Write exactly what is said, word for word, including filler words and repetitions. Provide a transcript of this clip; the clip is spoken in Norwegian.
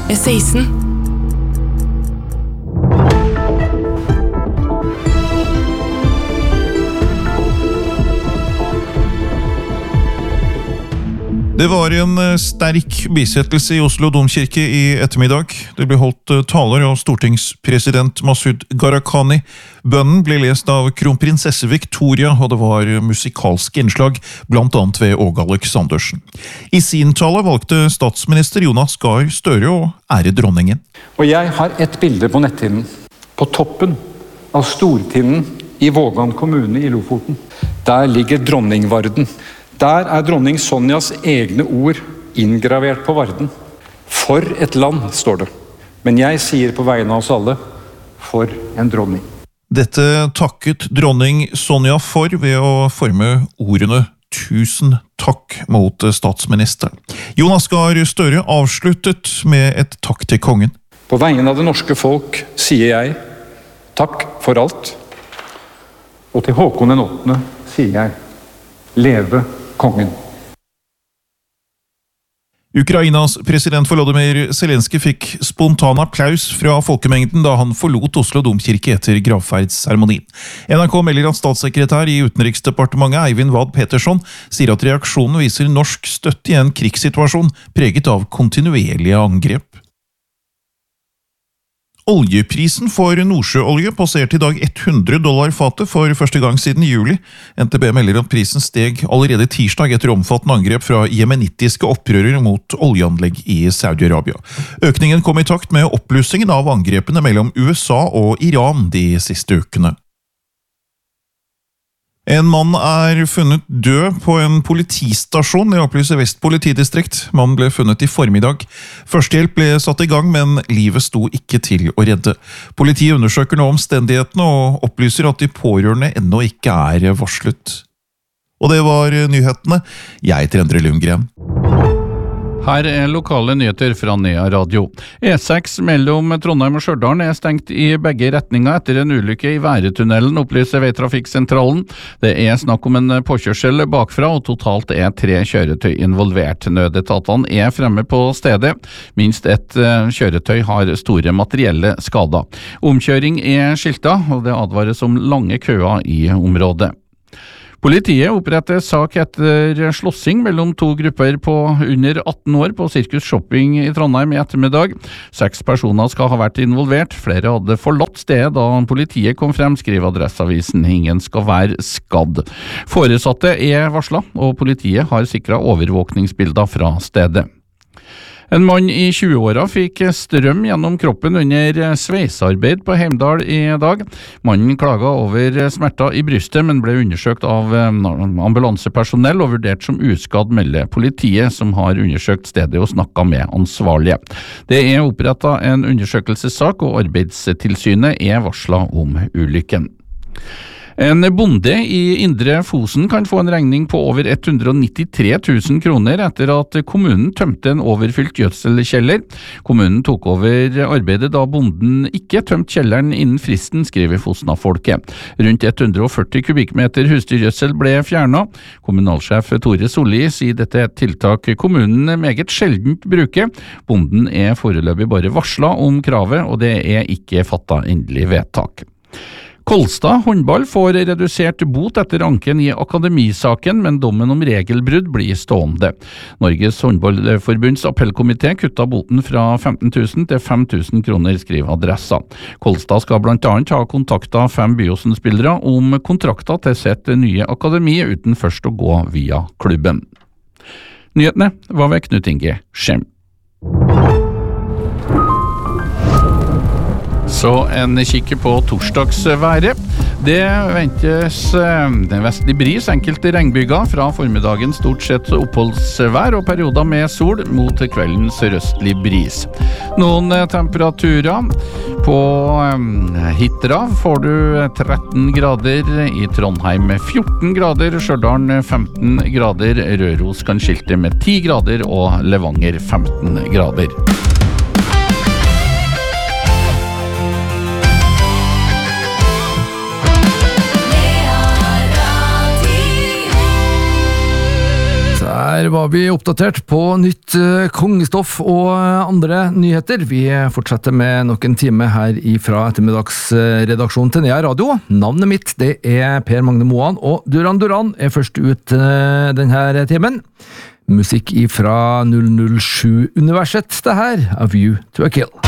er seksten. Det var en sterk bisettelse i Oslo Domkirke i ettermiddag. Det ble holdt taler av stortingspresident Masud Gharahkhani. Bønnen ble lest av kronprinsesse Victoria, og det var musikalske innslag, blant annet ved Åge Aleksandersen. I sin tale valgte statsminister Jonas Gahr Støre å ære dronningen. Og jeg har et bilde på netthinnen, på toppen av Stortinden i Vågan kommune i Lofoten. Der ligger dronningvarden. Der er dronning Sonjas egne ord inngravert på varden. For et land, står det. Men jeg sier på vegne av oss alle, for en dronning. Dette takket dronning Sonja for ved å forme ordene «Tusen takk» mot statsministeren. Jonas Gahr Støre avsluttet med et takk til kongen. På vegne av det norske folk sier jeg takk for alt. Og til Håkon den åttende sier jeg leve kongen. Ukrainas president Volodymyr Zelenskyj fikk spontan applaus fra folkemengden da han forlot Oslo Domkirke etter gravferdsseremonien. N R K melder at statssekretær i Utenriksdepartementet Eivind Vad Petersson sier at reaksjonen viser norsk støtte i en krigssituasjon preget av kontinuerlige angrep. Oljeprisen for nordsjøolje passerte i dag hundre dollar fatet for første gang siden juli. N T B melder at prisen steg allerede tirsdag etter omfattende angrep fra jemenittiske opprørere mot oljeanlegg i Saudi-Arabia. Økningen kom i takt med oppblussingen av angrepene mellom U S A og Iran de siste ukene. En mann er funnet død på en politistasjon i opplyser Vest politidistrikt. Mannen ble funnet i formiddag. Førstehjelp ble satt i gang, men livet sto ikke til å redde. Politiet undersøker nå omstendighetene og opplyser at de pårørende ennå ikke er varslet. Og det var nyhetene. Jeg heter Endre Lundgren. Her er lokale nyheter fra Nea Radio. E seks mellom Trondheim og Stjørdal er stengt i begge retninger etter en ulykke i Væretunnelen, opplyser Veitrafikksentralen. Det er snakk om en påkjørsel bakfra, og totalt er tre kjøretøy involvert. Nødetatene er fremme på stedet. Minst ett kjøretøy har store materielle skader. Omkjøring er skilta, og det advares om lange køer i området. Politiet oppretter sak etter slåssing mellom to grupper på under atten år på Sirkus Shopping i Trondheim i ettermiddag. Seks personer skal ha vært involvert. Flere hadde forlatt stedet da politiet kom frem, skriver Adresseavisen. Ingen skal være skadd. Foresatte er varslet, og politiet har sikret overvåkningsbilder fra stedet. En mann i tjueåra fikk strøm gjennom kroppen under sveisearbeid på Heimdal i dag. Mannen klaga over smerter i brystet, men ble undersøkt av ambulansepersonell og vurdert som uskadd, melder politiet, som har undersøkt stedet og snakket med ansvarlige. Det er opprettet en undersøkelsessak, og Arbeidstilsynet er varslet om ulykken. En bonde i Indre Fosen kan få en regning på over hundre og nittitre tusen kroner etter at kommunen tømte en overfylt gjødselkjeller. Kommunen tok over arbeidet da bonden ikke tømte kjelleren innen fristen, skriver Fosna-folket. Rundt hundre og førti kubikkmeter husdyrgjødsel ble fjernet. Kommunalsjef Tore Solli sier dette er et tiltak kommunen meget sjeldent bruker. Bonden er foreløpig bare varslet om kravet, og det er ikke fattet endelig vedtak. Kolstad håndball får redusert bot etter anken i akademisaken, men dommen om regelbrudd blir stående. Norges håndballforbunds appellkomité kutta boten fra femten tusen til fem tusen kroner, skriver Adressa. Kolstad skal blant annet ha kontaktet fem Byåsen-spillere om kontrakter til sitt nye akademi, uten først å gå via klubben. Nyhetene var ved Knut Inge Skjem. Så en kikker på torsdagsværet. Det ventes en vestlig bris, enkelte regnbyger, fra formiddagen stort sett oppholdsvær og perioder med sol mot kveldens sørøstlig bris. Noen temperaturer. På Hitra får du tretten grader, i Trondheim fjorten grader, Stjørdal femten grader, Røros kan skilte med ti grader og Levanger femten grader. Der var vi oppdatert på nytt kongestoff og andre nyheter. Vi fortsetter med nok en time her fra ettermiddagsredaksjonen til Nea Radio. Navnet mitt det er Per Magne Moan, og Duran Duran er først ut denne timen. Musikk ifra null null sju-universet, det her, A View to a Kill.